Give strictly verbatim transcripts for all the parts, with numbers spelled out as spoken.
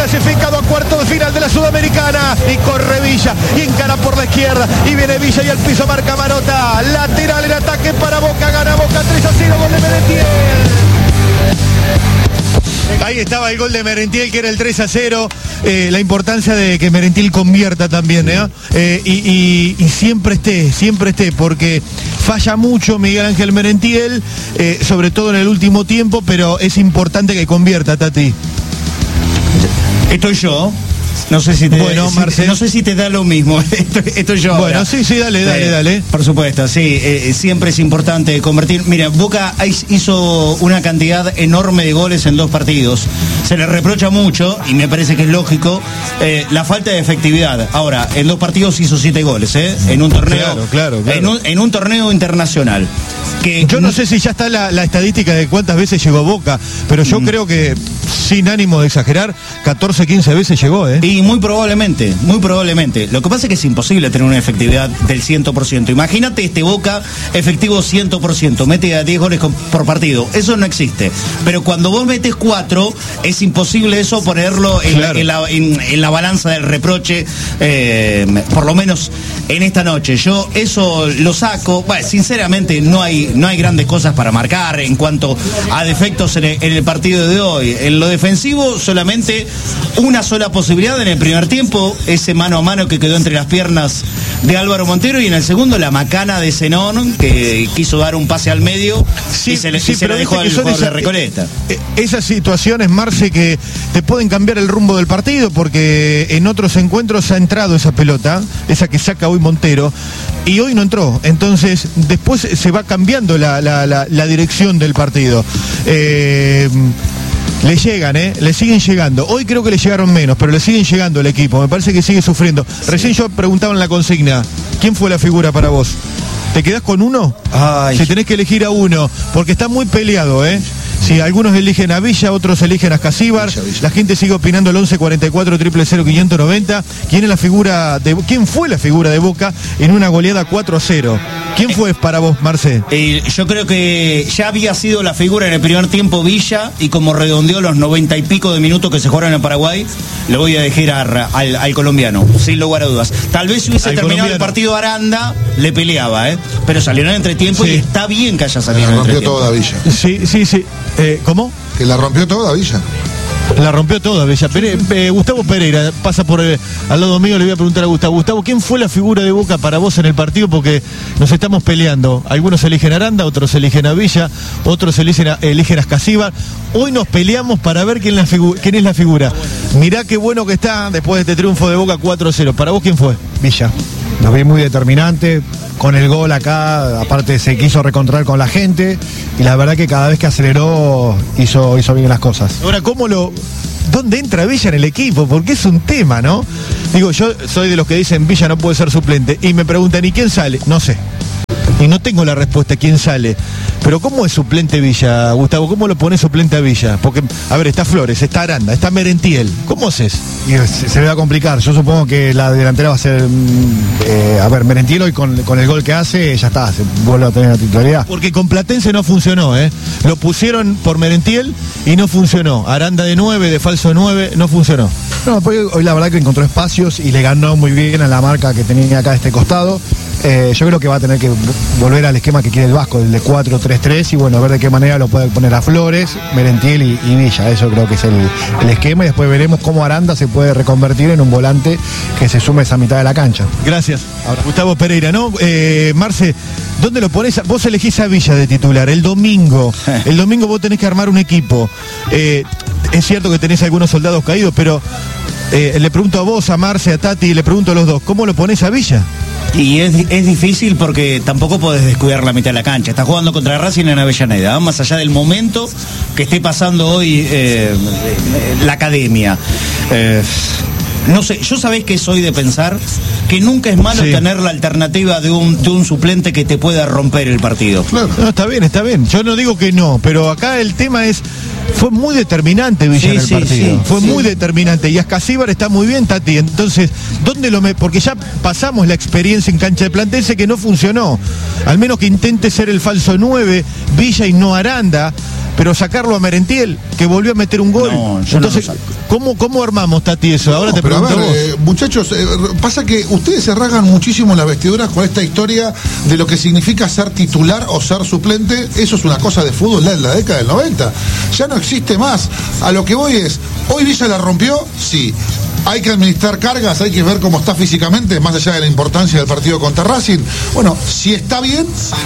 clasificado a cuartos de final de la Sudamericana. Y corre Villa y encara por la izquierda. Y viene Villa y al piso marca Marota. Lateral en ataque para Boca. Gana Boca tres a cero. Gol de Merentiel. Ahí estaba el gol de Merentiel, que era el tres a cero. Eh, la importancia de que Merentiel convierta también, ¿eh? Eh, y, y, y siempre esté, siempre esté, porque falla mucho Miguel Ángel Merentiel, eh, sobre todo en el último tiempo, pero es importante que convierta, Tati. Estoy yo. No sé si te, bueno, si, Marcel. no sé si te da lo mismo. Esto, esto yo. Bueno, ahora. sí, sí, dale, dale, eh, dale. Por supuesto, sí. Eh, siempre es importante convertir. Mira, Boca hizo una cantidad enorme de goles en dos partidos. Se le reprocha mucho, y me parece que es lógico, eh, la falta de efectividad. Ahora, en dos partidos hizo siete goles, ¿eh? En un torneo. Claro, claro, claro. En un, en un torneo internacional. Que yo no sé si ya está la, la estadística de cuántas veces llegó Boca, pero yo mm. creo que, sin ánimo de exagerar, catorce, quince veces llegó, ¿eh? Y muy probablemente, muy probablemente. Lo que pasa es que es imposible tener una efectividad del cien por ciento. Imagínate este Boca efectivo cien por ciento, mete a diez goles por partido. Eso no existe. Pero cuando vos metes cuatro, es imposible eso ponerlo en, claro. en, la, en, en la balanza del reproche, eh, por lo menos en esta noche. Yo eso lo saco. Bueno, sinceramente no hay no hay grandes cosas para marcar en cuanto a defectos en el, en el partido de hoy. En lo defensivo, solamente una sola posibilidad en el primer tiempo, ese mano a mano que quedó entre las piernas de Álvaro Montero, y en el segundo la macana de Zenón, que quiso dar un pase al medio, sí, y se le, sí, y se le dejó al jugador de Recoleta. Esas situaciones, Marce, que te pueden cambiar el rumbo del partido, porque en otros encuentros ha entrado esa pelota, esa que saca hoy Montero, y hoy no entró. Entonces después se va cambiando la, la, la, la dirección del partido. Eh, le llegan, ¿eh? Le siguen llegando. Hoy creo que le llegaron menos, pero le siguen llegando el equipo. Me parece que sigue sufriendo. Sí. Recién yo preguntaba en la consigna, ¿quién fue la figura para vos? ¿Te quedás con uno? Ay. Si tenés que elegir a uno, porque está muy peleado, ¿eh? Si algunos eligen a Villa, otros eligen a Escasíbar. La gente sigue opinando el once cuarenta y cuatro, cero cero quinientos noventa. ¿Quién es la figura de quién fue la figura de Boca en una goleada cuatro a cero? ¿Quién fue para vos, Marce? Eh, yo creo que ya había sido la figura en el primer tiempo Villa, y como redondeó los noventa y pico de minutos que se jugaron en Paraguay, le voy a dejar al, al colombiano, sin lugar a dudas. Tal vez si hubiese al terminado colombiano. El partido Aranda, le peleaba, ¿eh? Pero salió en entretiempo, sí. Y está bien que haya salido en entretiempo. La rompió toda Villa. Sí, sí, sí. Eh, ¿Cómo? Que la rompió toda Villa. La rompió toda Villa. Pere, eh, Gustavo Pereira pasa por eh, al lado mío. Le voy a preguntar a Gustavo. Gustavo, ¿quién fue la figura de Boca para vos en el partido? Porque nos estamos peleando. Algunos eligen a Aranda, otros eligen a Villa, otros eligen a, eligen a Escasíbar. Hoy nos peleamos para ver quién, la quién es la figura. Mirá qué bueno que está después de este triunfo de Boca cuatro a cero. ¿Para vos quién fue? Villa. Nos vi muy determinante. Con el gol acá, aparte se quiso recontrar con la gente, y la verdad que cada vez que aceleró hizo, hizo bien las cosas. Ahora, ¿cómo lo...? ¿Dónde entra Villa en el equipo? Porque es un tema, ¿no? Digo, yo soy de los que dicen Villa no puede ser suplente, y me preguntan, ¿y quién sale? No sé. Y no tengo la respuesta, ¿quién sale? Pero ¿cómo es suplente Villa, Gustavo? ¿Cómo lo pones suplente a Villa? Porque, a ver, está Flores, está Aranda, está Merentiel. ¿Cómo haces? Y se, se le va a complicar. Yo supongo que la delantera va a ser... Eh, a ver, Merentiel hoy con, con el gol que hace, ya está, se vuelve a tener la titularidad. Porque con Platense no funcionó, ¿eh? Lo pusieron por Merentiel y no funcionó. Aranda de nueve, de falso nueve, no funcionó. No, porque hoy la verdad que encontró espacios y le ganó muy bien a la marca que tenía acá a este costado. Eh, yo creo que va a tener que volver al esquema que quiere el Vasco, el de cuatro tres tres, y bueno, a ver de qué manera lo puede poner a Flores, Merentiel y, y Villa. Eso creo que es el, el esquema, y después veremos cómo Aranda se puede reconvertir en un volante que se sume a esa mitad de la cancha. Gracias. Ahora, Gustavo Pereira, ¿no? Eh, Marce, ¿dónde lo pones? Vos elegís a Villa de titular el domingo. El domingo vos tenés que armar un equipo. Eh, es cierto que tenés algunos soldados caídos, pero eh, le pregunto a vos, a Marce, a Tati, le pregunto a los dos, ¿cómo lo pones a Villa? Y es, es difícil porque tampoco podés descuidar la mitad de la cancha. Está jugando contra Racing en Avellaneda, ¿eh? Más allá del momento que esté pasando hoy eh, la academia. Eh, no sé, yo sabés que soy de pensar que nunca es malo sí. tener la alternativa de un, de un suplente que te pueda romper el partido. Claro. No, está bien, está bien. Yo no digo que no, pero acá el tema es... Fue muy determinante Villa sí, en el sí, partido. Sí, Fue sí. muy determinante. Y Escasíbar está muy bien, Tati. Entonces, ¿dónde lo me...? Porque ya pasamos la experiencia en cancha de Platense que no funcionó. Al menos que intente ser el falso nueve, Villa y no Aranda. pero sacarlo a Merentiel, que volvió a meter un gol. No, yo Entonces, no lo saco. ¿cómo, ¿cómo armamos, Tati, eso? Ahora No, te pero a pregunto ver, vos. eh, muchachos, eh, pasa que ustedes se rasgan muchísimo en las vestiduras con esta historia de lo que significa ser titular o ser suplente. Eso es una cosa de fútbol en la década del noventa. Ya no existe más. A lo que voy es, ¿hoy Villa la rompió? Sí. Hay que administrar cargas, hay que ver cómo está físicamente, más allá de la importancia del partido contra Racing. Bueno, si está bien,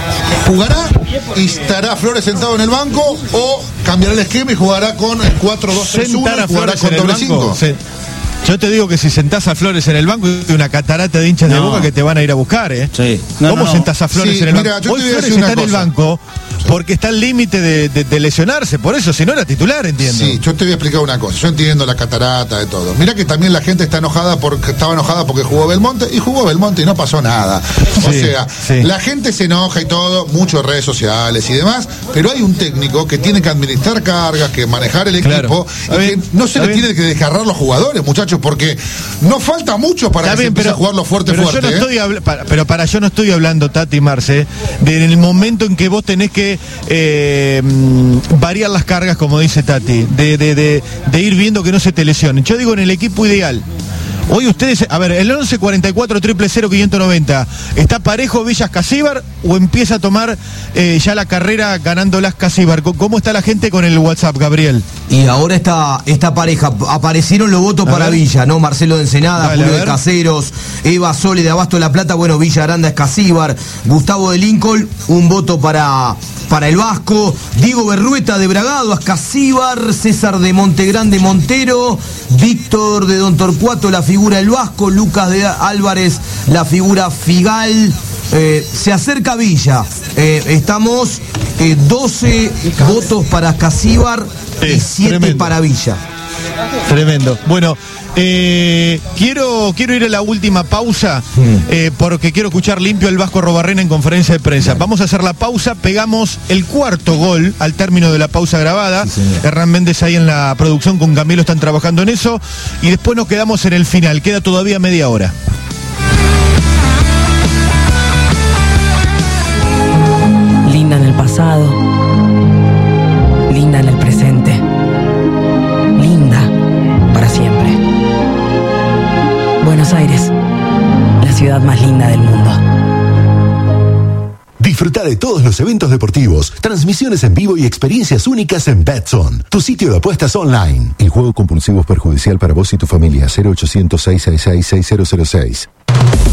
jugará y estará Flores sentado en el banco, o cambiará el esquema y jugará con el cuatro dos tres uno Sentar a y jugará Flores con en el doble banco. cinco. Se- Yo te digo que si sentás a Flores en el banco, hay una catarata de hinchas de No. Boca que te van a ir a buscar, ¿eh? Sí. No, ¿Cómo no, no. sentás a Flores Sí, en el mira, banco? yo Hoy te voy a Flores decir una está en el cosa. banco porque está al límite de, de- de lesionarse, por eso, si no era titular, entiendo. Sí, yo te voy a explicar una cosa. Yo entiendo la catarata de todo. Mira que también la gente está enojada porque estaba enojada porque jugó Belmonte y jugó Belmonte y no pasó nada. O Sí, sea, sí. la gente se enoja y todo, muchas redes sociales y demás, pero hay un técnico que tiene que administrar cargas, que manejar el Claro. equipo Está y bien, que no se está le bien. tiene que desgarrar los jugadores, muchachos, porque no falta mucho para Está que se bien, empiece pero, a jugarlo fuerte, pero fuerte. yo no ¿eh? estoy habla- para- pero para yo no estoy hablando, Tati Marce, de en el momento en que vos tenés que eh, mm, variar las cargas, como dice Tati, de, de, de, de ir viendo que no se te lesionen. Yo digo en el equipo ideal. Hoy ustedes, a ver, el once cuarenta y cuatro cero cero cero quinientos noventa, ¿está parejo Villas Casíbar o empieza a tomar eh, ya la carrera ganándolas Casíbar? ¿Cómo está la gente con el WhatsApp, Gabriel? Y ahora esta, esta pareja, aparecieron los votos A para ver. Villa, ¿no? Marcelo de Ensenada, Dale, Julio a de ver. Caseros, Eva Sole de Abasto de la Plata, bueno, Villa Aranda es Casíbar, Gustavo de Lincoln, un voto para, para el Vasco, Diego Berrueta de Bragado, Casíbar, César de Montegrande Montero, Víctor de Don Torcuato, la figura el Vasco, Lucas de Álvarez, la figura Figal. Eh, se acerca Villa. Eh, estamos eh, doce votos para Casíbar Sí, y siete tremendo. para Villa. Tremendo. Bueno, eh, quiero, quiero ir a la última pausa eh, porque quiero escuchar limpio el Vasco Robarrena en conferencia de prensa. Vamos a hacer la pausa, pegamos el cuarto gol al término de la pausa grabada. Hernán Méndez ahí en la producción con Camilo están trabajando en eso y después nos quedamos en el final. Queda todavía media hora. Linda en el pasado, linda en el presente, linda para siempre. Buenos Aires, la ciudad más linda del mundo. Disfruta de todos los eventos deportivos, transmisiones en vivo y experiencias únicas en BetZone, tu sitio de apuestas online. El juego compulsivo es perjudicial para vos y tu familia. cero ochocientos, seiscientos sesenta y seis, seis cero cero seis.